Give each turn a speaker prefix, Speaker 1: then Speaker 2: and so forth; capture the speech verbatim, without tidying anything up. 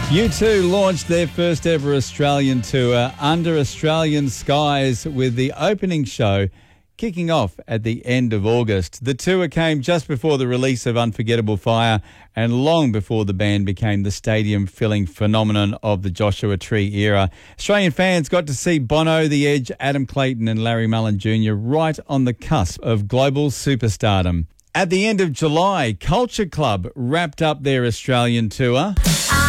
Speaker 1: U two launched their first ever Australian tour under Australian skies with the opening show kicking off at the end of August. The tour came just before the release of Unforgettable Fire and long before the band became the stadium-filling phenomenon of the Joshua Tree era. Australian fans got to see Bono, The Edge, Adam Clayton and Larry Mullen Junior right on the cusp of global superstardom. At the end of July, Culture Club wrapped up their Australian tour.